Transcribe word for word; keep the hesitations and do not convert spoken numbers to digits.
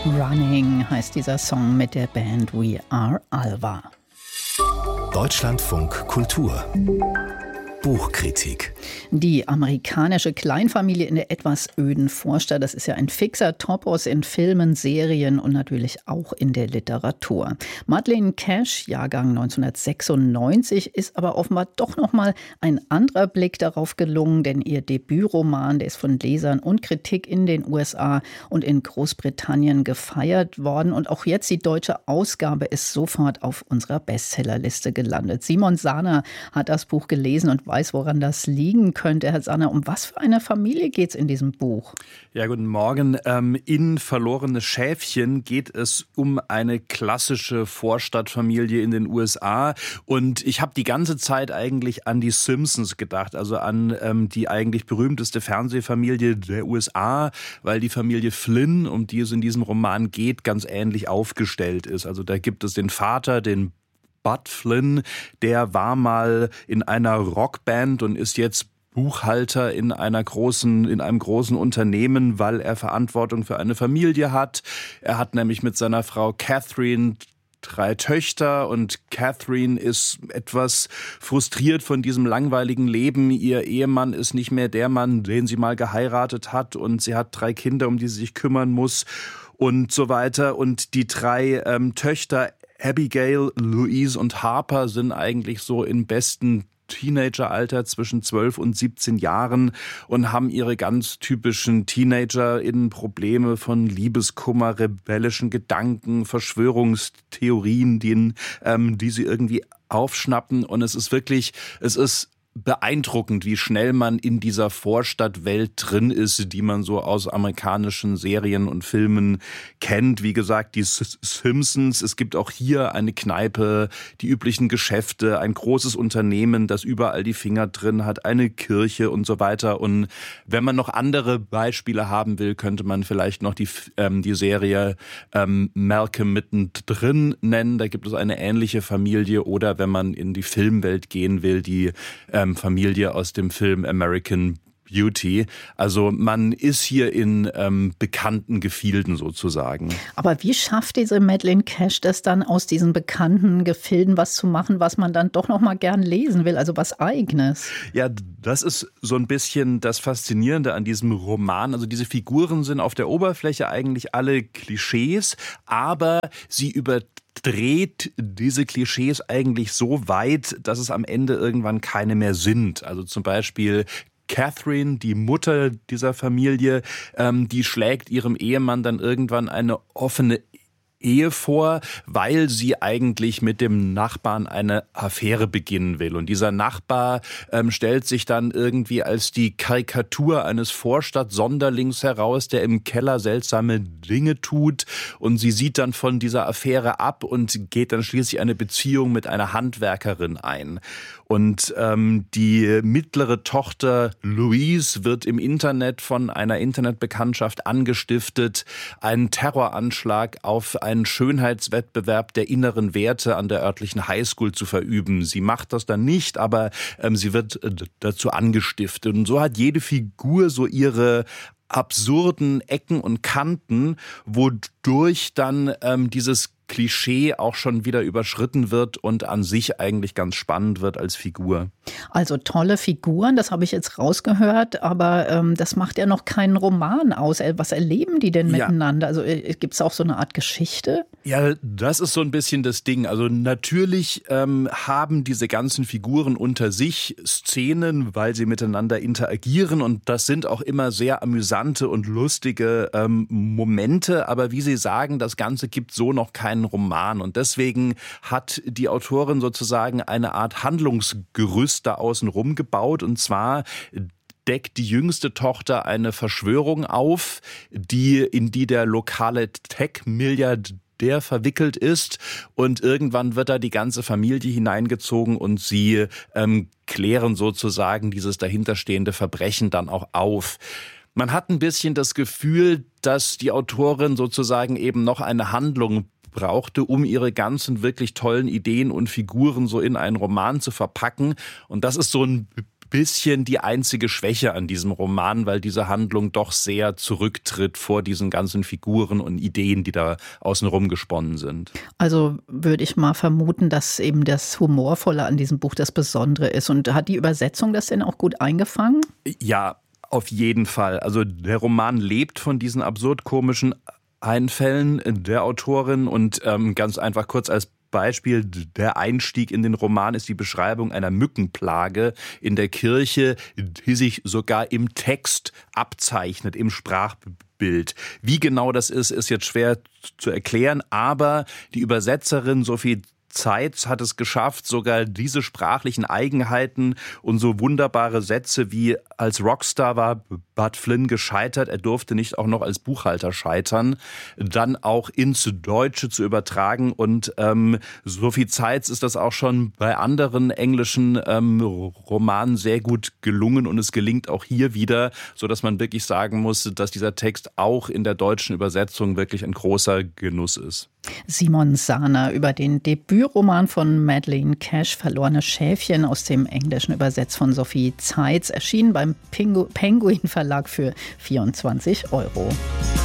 Running heißt dieser Song mit der Band We Are Alva. Deutschlandfunk Kultur Buchkritik. Die amerikanische Kleinfamilie in der etwas öden Vorstadt, das ist ja ein fixer Topos in Filmen, Serien und natürlich auch in der Literatur. Madeleine Cash, Jahrgang neunzehnhundertsechsundneunzig, ist aber offenbar doch noch mal ein anderer Blick darauf gelungen, denn ihr Debütroman, der ist von Lesern und Kritik in den U S A und in Großbritannien gefeiert worden und auch jetzt die deutsche Ausgabe ist sofort auf unserer Bestsellerliste gelandet. Simon Sahner hat das Buch gelesen und weiß, woran das liegen könnte. Herr Sahner, um was für eine Familie geht es in diesem Buch? Ja, guten Morgen. Ähm, in Verlorene Schäfchen geht es um eine klassische Vorstadtfamilie in den U S A. Und ich habe die ganze Zeit eigentlich an die Simpsons gedacht, also an ähm, die eigentlich berühmteste Fernsehfamilie der U S A, weil die Familie Flynn, um die es in diesem Roman geht, ganz ähnlich aufgestellt ist. Also da gibt es den Vater, den Bud Flynn, der war mal in einer Rockband und ist jetzt Buchhalter in einer großen, in einem großen Unternehmen, weil er Verantwortung für eine Familie hat. Er hat nämlich mit seiner Frau Catherine drei Töchter und Catherine ist etwas frustriert von diesem langweiligen Leben. Ihr Ehemann ist nicht mehr der Mann, den sie mal geheiratet hat und sie hat drei Kinder, um die sie sich kümmern muss und so weiter. Und die drei ähm, Töchter Abigail, Louise und Harper sind eigentlich so im besten Teenageralter zwischen zwölf und siebzehn Jahren und haben ihre ganz typischen TeenagerInnen-Probleme von Liebeskummer, rebellischen Gedanken, Verschwörungstheorien, die, ähm, die sie irgendwie aufschnappen. Und es ist wirklich, es ist beeindruckend, wie schnell man in dieser Vorstadtwelt drin ist, die man so aus amerikanischen Serien und Filmen kennt. Wie gesagt, die Simpsons, es gibt auch hier eine Kneipe, die üblichen Geschäfte, ein großes Unternehmen, das überall die Finger drin hat, eine Kirche und so weiter. Und wenn man noch andere Beispiele haben will, könnte man vielleicht noch die, ähm, die Serie ähm, Malcolm mittendrin nennen. Da gibt es eine ähnliche Familie. Oder wenn man in die Filmwelt gehen will, die ähm, Familie aus dem Film American Beauty. Also man ist hier in ähm, bekannten Gefilden sozusagen. Aber wie schafft diese Madeleine Cash das dann aus diesen bekannten Gefilden was zu machen, was man dann doch noch mal gern lesen will, also was Eigenes? Ja, das ist so ein bisschen das Faszinierende an diesem Roman. Also diese Figuren sind auf der Oberfläche eigentlich alle Klischees, aber sie über dreht diese Klischees eigentlich so weit, dass es am Ende irgendwann keine mehr sind. Also zum Beispiel Catherine, die Mutter dieser Familie, ähm, die schlägt ihrem Ehemann dann irgendwann eine offene Ehe vor, weil sie eigentlich mit dem Nachbarn eine Affäre beginnen will. Und dieser Nachbar ähm, stellt sich dann irgendwie als die Karikatur eines Vorstadt-Sonderlings heraus, der im Keller seltsame Dinge tut. Und sie sieht dann von dieser Affäre ab und geht dann schließlich eine Beziehung mit einer Handwerkerin ein. Und ähm, die mittlere Tochter Louise wird im Internet von einer Internetbekanntschaft angestiftet, einen Terroranschlag auf einen Schönheitswettbewerb der inneren Werte an der örtlichen Highschool zu verüben. Sie macht das dann nicht, aber ähm, sie wird äh, dazu angestiftet. Und so hat jede Figur so ihre absurden Ecken und Kanten, wodurch dann ähm, dieses Klischee auch schon wieder überschritten wird und an sich eigentlich ganz spannend wird als Figur. Also tolle Figuren, das habe ich jetzt rausgehört, aber ähm, das macht ja noch keinen Roman aus. Was erleben die denn miteinander? Ja. Also äh, gibt es auch so eine Art Geschichte? Ja, das ist so ein bisschen das Ding. Also natürlich ähm, haben diese ganzen Figuren unter sich Szenen, weil sie miteinander interagieren und das sind auch immer sehr amüsante und lustige ähm, Momente, aber wie Sie sagen, das Ganze gibt so noch keinen Roman und deswegen hat die Autorin sozusagen eine Art Handlungsgerüst da außen rum gebaut und zwar deckt die jüngste Tochter eine Verschwörung auf, die in die der lokale Tech-Milliardär verwickelt ist und irgendwann wird da die ganze Familie hineingezogen und sie ähm, klären sozusagen dieses dahinterstehende Verbrechen dann auch auf. Man hat ein bisschen das Gefühl, dass die Autorin sozusagen eben noch eine Handlung brauchte, um ihre ganzen wirklich tollen Ideen und Figuren so in einen Roman zu verpacken. Und das ist so ein bisschen die einzige Schwäche an diesem Roman, weil diese Handlung doch sehr zurücktritt vor diesen ganzen Figuren und Ideen, die da außenrum gesponnen sind. Also würde ich mal vermuten, dass eben das Humorvolle an diesem Buch das Besondere ist. Und hat die Übersetzung das denn auch gut eingefangen? Ja, auf jeden Fall. Also der Roman lebt von diesen absurd komischen Einfällen der Autorin und ähm, ganz einfach kurz als Beispiel, der Einstieg in den Roman ist die Beschreibung einer Mückenplage in der Kirche, die sich sogar im Text abzeichnet, im Sprachbild. Wie genau das ist, ist jetzt schwer zu erklären, aber die Übersetzerin Sophie Zeitz hat es geschafft, sogar diese sprachlichen Eigenheiten und so wunderbare Sätze wie als Rockstar war Bud Flynn gescheitert, er durfte nicht auch noch als Buchhalter scheitern, dann auch ins Deutsche zu übertragen. Und ähm, Sophie Zeitz ist das auch schon bei anderen englischen ähm, Romanen sehr gut gelungen und es gelingt auch hier wieder, sodass man wirklich sagen muss, dass dieser Text auch in der deutschen Übersetzung wirklich ein großer Genuss ist. Simon Sahner über den Debütroman von Madeleine Cash, Verlorene Schäfchen, aus dem Englischen übersetzt von Sophie Zeitz, erschienen beim Penguin Verlag für vierundzwanzig Euro.